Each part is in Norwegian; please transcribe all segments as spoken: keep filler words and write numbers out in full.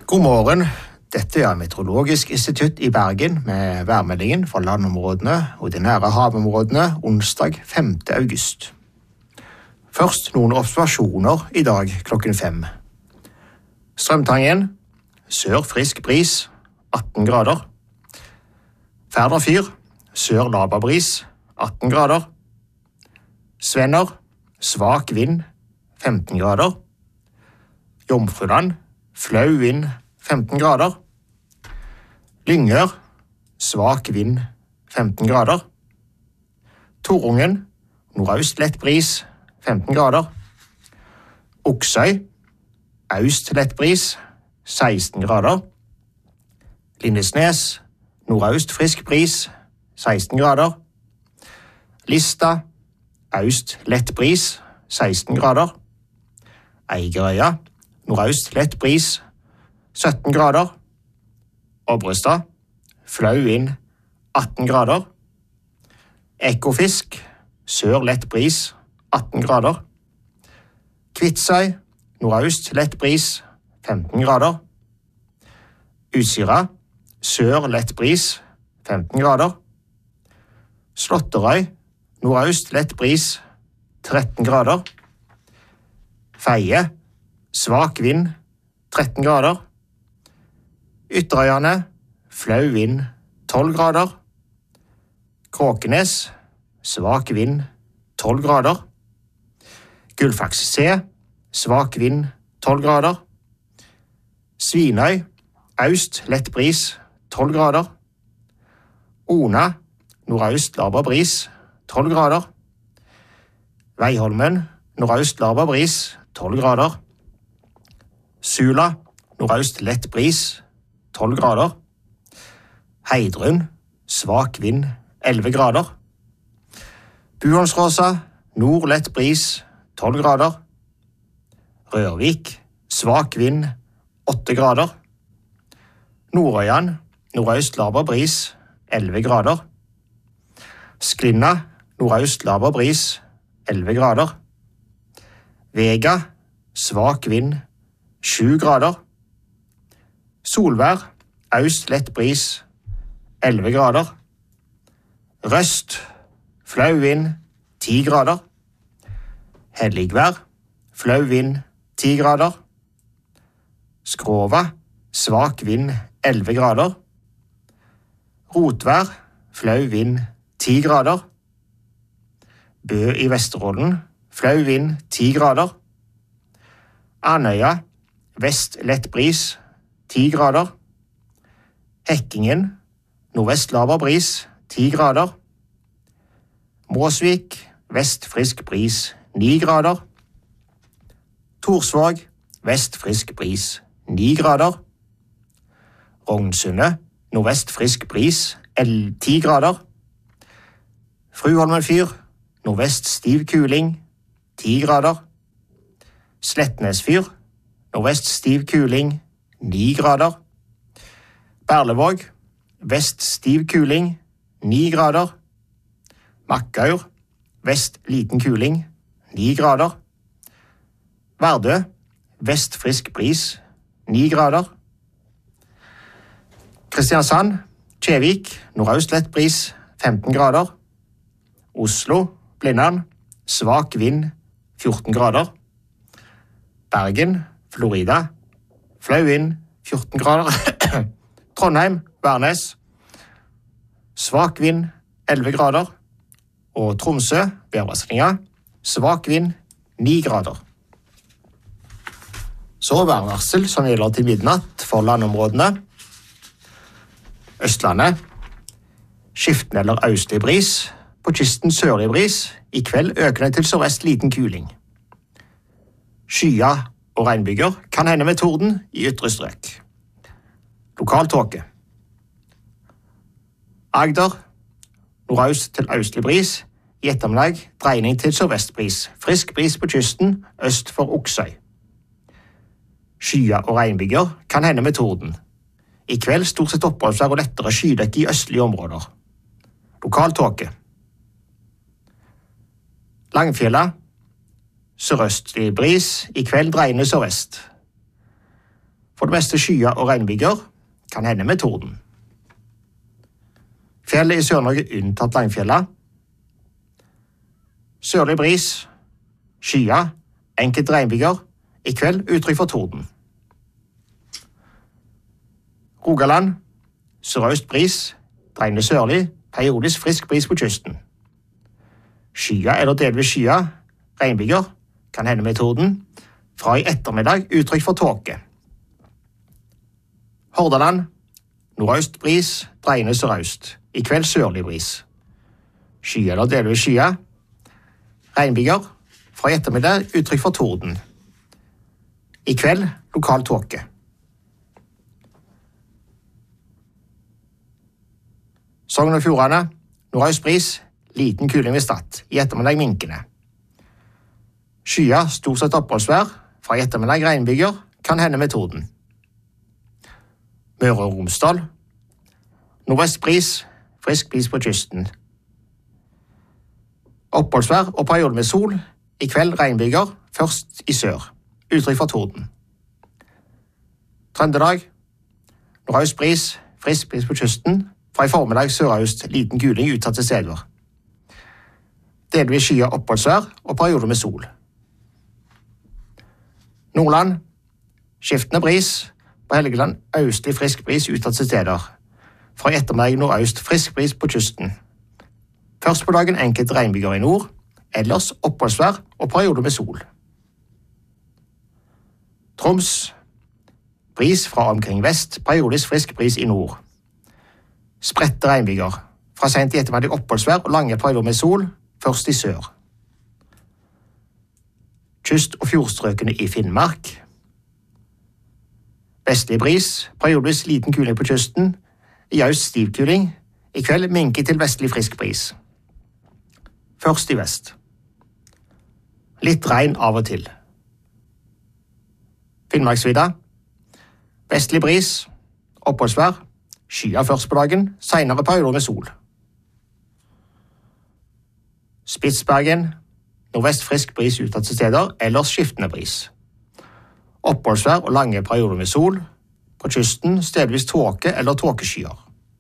God morgen, dette er Meteorologisk institutt i Bergen med værmeldingen for landområdene og de nære havområdene onsdag femte august. Først noen observasjoner i dag klokken fem. Strømtangen, sør frisk bris, atten grader. Færderfyr, sør laber bris, atten grader. Svenner, svak vind, femten grader. Jomfruland, flau vind, femten grader. Lyngør, svak vind, femten grader. Torungen, nordøst lett bris, femten grader. Oksøy, øst lett bris, seksten grader. Lindesnes, nordøst frisk bris, seksten grader. Lista, øst lett bris, seksten grader. Eigerøya, nordøst lett bris, sytten grader. Obrestad, flau vind, atten grader. Ekofisk, sør lett bris, atten grader. Kvitsøy, nordøst lett bris, femten grader. Utsira, sør lett bris, femten grader. Slåtterøy, nordøst lett bris, tretten grader. Feie, svak vind, tretten grader. Ytterøyane, flau vind, tolv grader. Kråkenes, svak vind, tolv grader. Gullfaks C, svak vind, tolv grader. Svinøy, øst lett bris, tolv grader. Ona, nordøst laber bris, tolv grader. Veiholmen, nordøst laber bris, tolv grader. Sula, nordøst lett bris, tolv grader. Heidrun, svak vind, elleve grader. Buholmsråsa, nord lett bris, tolv grader. Rørvik, svak vind, åtte grader. Nordøyan, nordøst laber bris, elleve grader. Sklinna, nordøst laber bris, elleve grader. Vega, svak vind, sju grader. Solvær, øst lett bris, elleve grader. Røst, flau vind, ti grader. Helligvær, flau vind, ti grader. Skrova, svak vind, elleve grader. Rotvær, flau vind, ti grader. Bø i Vesterålen, flau vind, ti grader. Andøya, vest lett bris, ti grader. Hekkingen, nordvest laber bris, ti grader. Måsvik, vest frisk bris, ni grader. Torsvåg, vest frisk bris, ni grader. Rognsundet, nordvest frisk bris, ti grader. Fruholmen fyr, nordvest stiv kuling, ti grader. Slettnes fyr, nordvest stiv kuling, ni grader. Berlevåg, vest stiv kuling, ni grader. Makkaur, vest liten kuling, ni grader. Vardø, vest frisk bris, ni grader. Kristiansand, Kjevik, nordøst lett bris, femten grader. Oslo, Blindern, svak vind, fjorten grader. Bergen, Florida, flau vind, fjorten grader. Trondheim, Værnes, svak vind, elleve grader. Og Tromsø, værvarslinga, svak vind, ni grader. Så værvarsel som gjelder til midnatt for landområdene. Østlandet, skiftende eller østlig bris. På kysten sørlig bris, i kveld økende til sørvest liten kuling. Skya og regnbyger kan hende med torden i ytre strøk. Lokal tåke. Agder, nordøst til østlig bris, i ettermiddag dreining til sørvestbris, frisk bris på kysten øst for Oksøy. Skya og regnbyger kan hende med torden. I kveld stort sett oppholdsvær og lettere skydekke i østlige områder. Lokal tåke. Langfjella, sørøstlig bris, i kveld dreiende sørvest. For det meste skyer og regnbyger, kan hende med torden. Fjellet i Sør-Norge unntatt Langfjella. Sørlig bris, skyer, enkelte regnbyger, i kveld uttrykk for torden. Rogaland, sørøst bris, dreiende sørlig, periodisk frisk bris på kysten. Skyer eller delvis skyer, regnbyger, kan hende med torden, fra i ettermiddag uttrykk for tåke. Hordaland, nordøst bris, dreiende sørøst, i kveld sørlig bris. Skyer eller delvis skyer, regnbyger, fra i ettermiddag uttrykk for torden. I kveld lokal tåke. Sogn og Fjordane, nordøst bris, liten kuling ved Stad, i ettermiddag minkende. Skyer, stort sett oppholdsvær, fra i ettermiddag regnbyger, kan hende med torden. Møre og Romsdal, nordvest bris, frisk bris på kysten. Oppholdsvær og periode med sol, i kveld regnbyger, først i sør, uttrykk for torden. Trøndelag, nordøst bris, frisk bris på kysten, fra i formiddag sørøst, liten kuling utsatt til steder. Delvis skyer oppholdsvær og periode med sol. Nordland, skiftende bris, på Helgeland østlig frisk bris utsatt til steder. Fra i ettermiddag nordøst frisk bris på kysten. Først på dagen enkelte regnbyger i nord, ellers oppholdsvær og periode med sol. Troms, bris fra omkring vest, periodisk frisk bris i nord. Spredte regnbyger, fra sent i ettermiddag oppholdsvær og lange perioder med sol, først i sør. Kyst- og fjordstrøkene i Finnmark. Vestlig bris, periodisk liten kuling på kysten, i øst stiv kuling, i kveld minke til vestlig frisk bris. Først i vest. Litt regn av og til. Finnmarksvidda. Vestlig bris, oppholdsvær, skyer først på dagen, senere perioder med sol. Spitsbergen, nordvest frisk bris utsatt til steder, ellers skiftende bris. Oppholdsvær og lange perioder med sol, på kysten stedvis tåke eller tåkeskyer.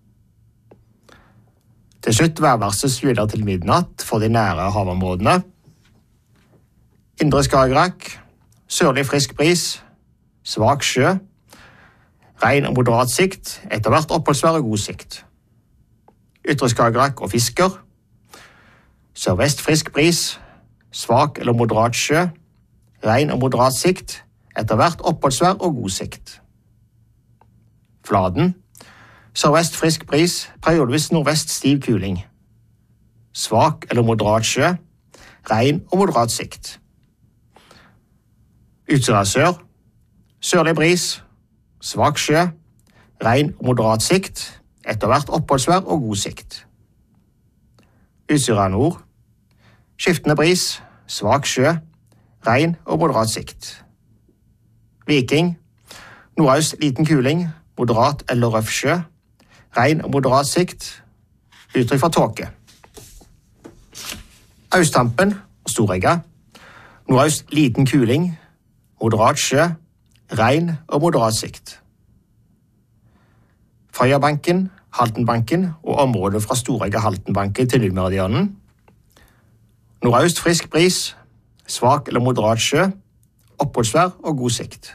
Til slutt værvarsels videre til midnatt for de nære havområdene. Indre Skagerrak, sørlig frisk bris, svak sjø, regn og moderat sikt, etter hvert oppholdsvær og god sikt. Ytre Skagerrak og Fisker, sørvest frisk bris, svak eller moderat sjø, regn og moderat sikt, etter hvert oppholdsvær og god sikt. Fladen, sørvest frisk bris, periodevis nordvest stiv kuling. Svak eller moderat sjø, regn og moderat sikt. Utsira sør, sørlig bris, svak sjø, regn og moderat sikt, etter hvert oppholdsvær og god sikt. Utsira nord, skiftende bris, svak sjø, regn og moderat sikt. Viking, nordøst liten kuling, moderat eller røff sjø, regn og moderat sikt, uttrykk for tåke. Austhampen og Storegga, nordøst liten kuling, moderat sjø, regn og moderat sikt. Frøyabanken, Haltenbanken og området fra Storegga Haltenbanken til Nullmeridianen. Nordøst frisk bris, svak eller moderat sjø, oppholdsvær og god sikt.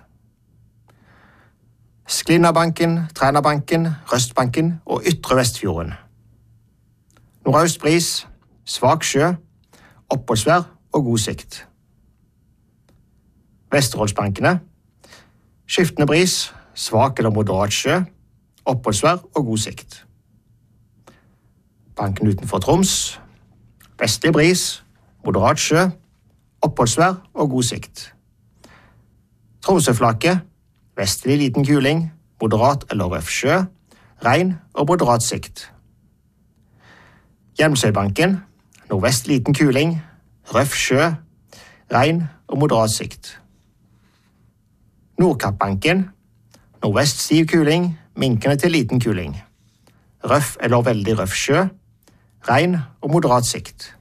Sklinnabanken, Trænabanken, Røstbanken og Ytre Vestfjorden. Nordøst bris, svak sjø, oppholdsvær og god sikt. Vesterålsbankene, skiftende bris, svak eller moderat sjø, oppholdsvær og god sikt. Banken utenfor Troms, vestlig bris, moderat sjø, oppholdsvær og god sikt. Tromsøflaket, vestlig liten kuling, moderat eller røff sjø, regn og moderat sikt. Hjelmsøybanken, nordvest liten kuling, røff sjø, regn og moderat sikt. Nordkappbanken, nordvest stiv kuling, minkende til liten kuling. Røff eller veldig røff sjø, regn og moderat sikt.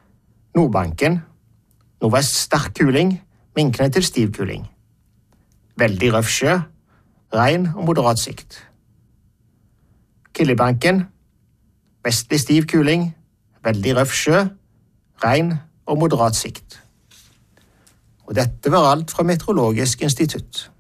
Nordbanken, nordvest sterk kuling, minkende til stiv kuling. veldig røff sjø, regn og moderat sikt. Kildebanken, vestlig stiv kuling, veldig røff sjø, regn og moderat sikt. Og dette var alt fra Meteorologisk institutt.